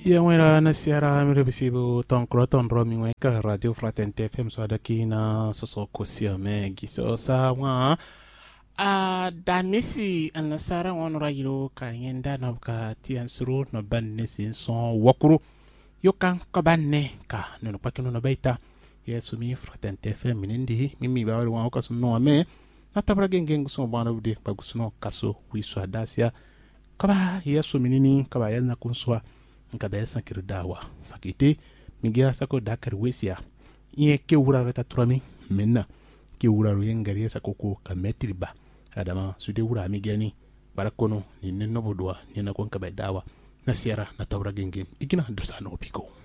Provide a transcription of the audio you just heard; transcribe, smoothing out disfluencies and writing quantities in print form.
Yawera na siara miribisibu ton romi ka radio fratente fm so adaki na soso kosia me giso sa wa a danisi anasara won rayiro ka yenda na ka tiansuru no banne sin son wakuru yokan ka banne ka no pakino no baita yesu mi fratente fm minindi mimi ba wa ka no me na tabra gengen so bana bude pa gusuno kaso wi so adasia kaba yesu minini kaba yana kunswa nka da yasan kirdawa sakite migiya sako dakar wesia iye ke wurare ta turami menna ke wurare yengari sako ko ka metriba adama sude wura migani barakono ni nenno bodwa ni na kon ka dawa na siara na tawra gengem igina dosa no piko